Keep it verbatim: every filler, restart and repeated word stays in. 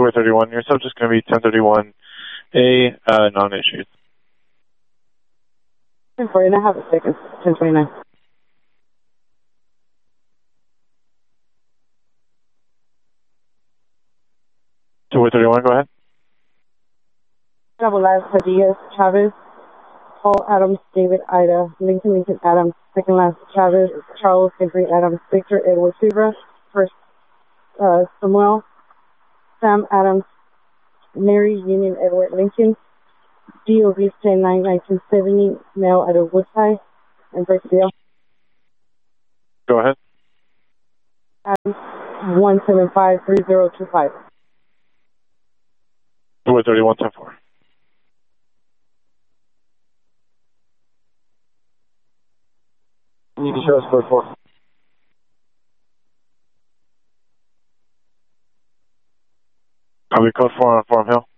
two thirty-one, your subject's going to be ten thirty-one A, uh, non-issued. ten forty and a half seconds, ten twenty-nine. two thirty-one, go ahead. Double live, Padilla, Chavez, Paul Adams, David Ida, Lincoln Lincoln Adams, second last Chavez, Charles Henry Adams, Victor Edward Fibra, first uh, Samuel, Sam Adams, Mary Union Edward Lincoln, D O V ten nine nineteen seventy, male out of Woodside, and break the deal. Go ahead. Adams, one seven five three zero two five. two thirty-one, ten four. You need to show us code four. Copy code four on Farm Hill.